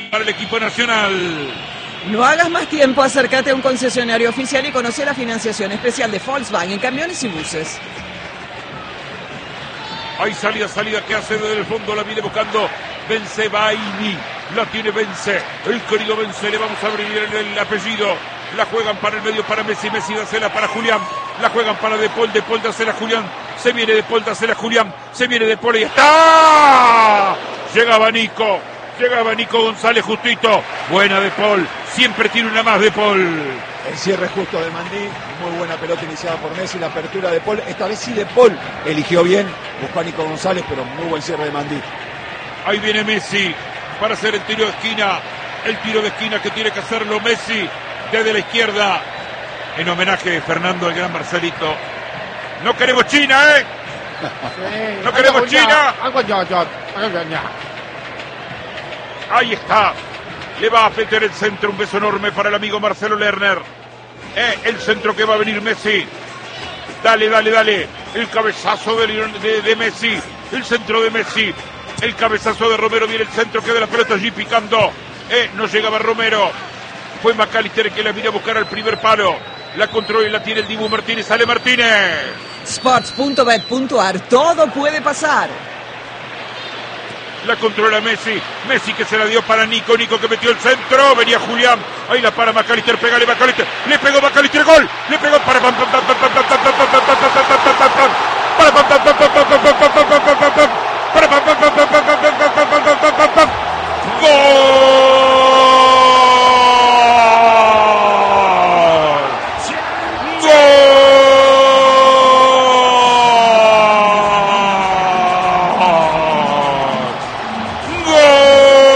para el equipo nacional. No hagas más tiempo, acércate a un concesionario oficial y conoce la financiación especial de Volkswagen en camiones y buses. Hay salida que hace desde el fondo, la viene buscando Bensebaini, la tiene Bense, el querido Bense, le vamos a abrir el apellido, la juegan para el medio para Messi, Messi dásela para Julián, la juegan para De Paul dásela a Julián, se viene De Paul dásela a Julián, se viene De Paul y está, llegaba Nico González justito, buena De Paul, siempre tiene una más De Paul. El cierre justo de Mandí, muy buena pelota iniciada por Messi, la apertura de Paul, esta vez sí De Paul eligió bien, buscó a Nico González, pero muy buen cierre de Mandí. Ahí viene Messi para hacer el tiro de esquina que tiene que hacerlo Messi desde la izquierda, en homenaje de Fernando al gran Marcelito. No queremos China, Sí, no queremos China. Ahí está, le va a meter el centro, un beso enorme para el amigo Marcelo Lerner. El centro que va a venir Messi. Dale, el cabezazo de Messi, el centro de Messi, el cabezazo de Romero, viene el centro, queda la pelota allí picando. No llegaba Romero, fue McAllister que la viene a buscar al primer palo, la controla y la tiene el Dibu Martínez, sale Martínez. Sports.bet.ar, todo puede pasar. La controla Messi que se la dio para Nico que metió el centro, venía Julián, ahí la para McAllister, pegale McAllister, le pegó McAllister, gol, le pegó para gol.